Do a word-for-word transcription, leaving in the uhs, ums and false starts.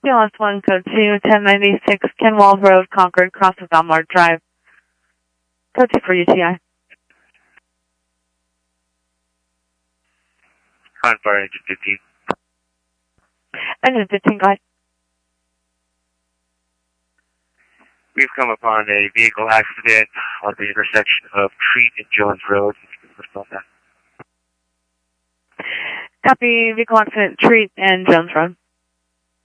P L S one, code two, ten ninety-six, Kenwald Road, Concord, cross of Belmar Drive. Code two for U T I. Con Fire Engine fifteen. Engine fifteen, go ahead. We've come upon a vehicle accident on the intersection of Treat and Jones Road. About that. Copy, vehicle accident, Treat and Jones Road.